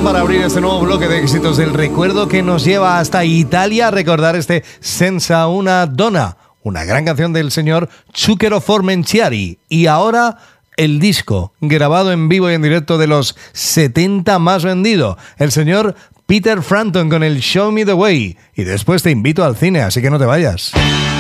para abrir este nuevo bloque de éxitos del recuerdo que nos lleva hasta Italia a recordar este Senza una donna, una gran canción del señor Zucchero Formenciari. Y ahora el disco grabado en vivo y en directo de los 70 más vendido, el señor Peter Frampton con el Show Me the Way. Y después te invito al cine, así que no te vayas.